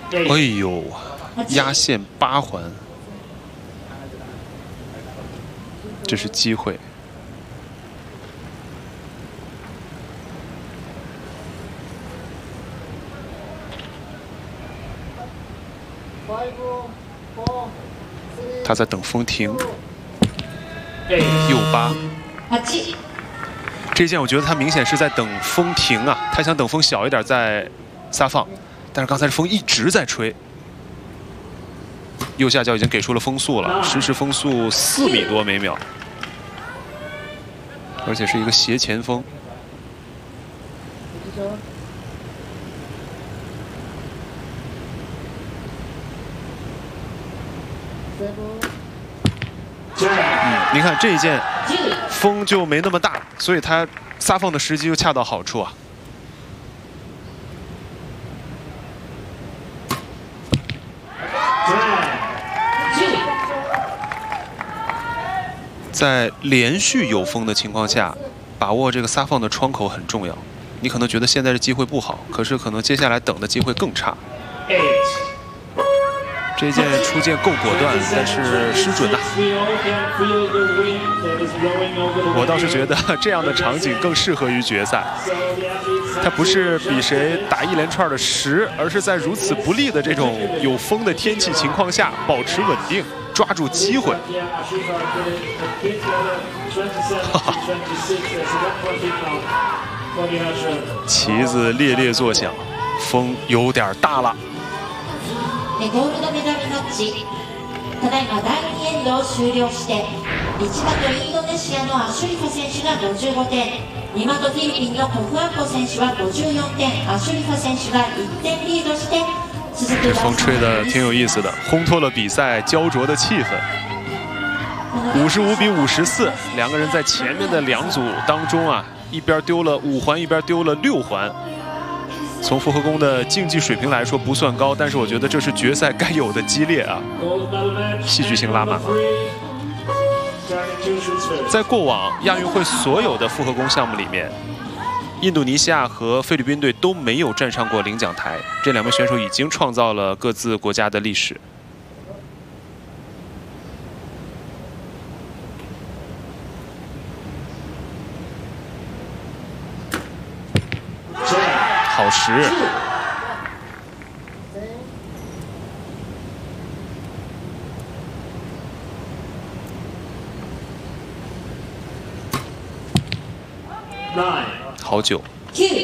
哎呦，压线8环，这是机会。他在等风停，右8。这一件我觉得他明显是在等风停啊，他想等风小一点再撒放，但是刚才这风一直在吹。右下角已经给出了风速了，实时风速4米多每秒，而且是一个斜前风。你看这一件风就没那么大，所以它撒放的时机又恰到好处啊。在连续有风的情况下，把握这个撒放的窗口很重要。你可能觉得现在的机会不好，可是可能接下来等的机会更差。这一件出剑够果断，但是失准呐。我倒是觉得这样的场景更适合于决赛。它不是比谁打一连串的10，而是在如此不利的这种有风的天气情况下，保持稳定，抓住机会。哈哈，旗子猎猎作响，风有点大了。 ゴールドメダルマッチ。ただいま第2エンドを終了して、1番のインドネシアのアシュリファ選手が55点、2番のフィリピンのコフアンコ選手は54点、アシュリファ選手が1点リードして続く。 这风吹得挺有意思的，烘托了比赛焦灼的气氛。55比54，两个人在前面的2组当中啊，一边丢了5环，一边丢了6环。从复合弓的竞技水平来说不算高，但是我觉得这是决赛该有的激烈啊，戏剧性拉满了。在过往亚运会所有的复合弓项目里面，印度尼西亚和菲律宾队都没有站上过领奖台，这2名选手已经创造了各自国家的历史。好时好久。